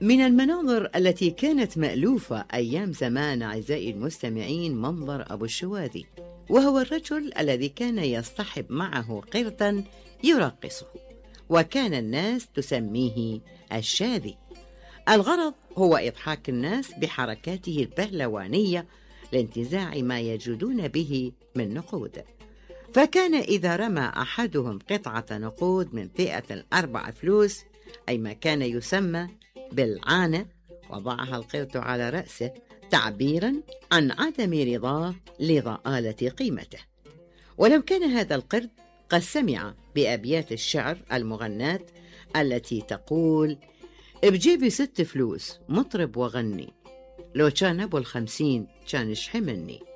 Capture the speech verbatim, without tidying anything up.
من المناظر التي كانت مألوفة أيام زمان أعزائي المستمعين منظر أبو الشواذي، وهو الرجل الذي كان يصطحب معه قردا يرقصه، وكان الناس تسميه الشاذي. الغرض هو إضحاك الناس بحركاته البهلوانية لانتزاع ما يجدون به من نقود. فكان إذا رمى أحدهم قطعة نقود من فئة الأربع فلوس، أي ما كان يسمى بالعانة، وضعها القرد على رأسه تعبيرا عن عدم رضاه لضآلة قيمته. ولو كان هذا القرد قد سمع بأبيات الشعر المغناة التي تقول: بجيبي ست فلوس مطرب وغني، لو كان أبو الخمسين كان يشحمني.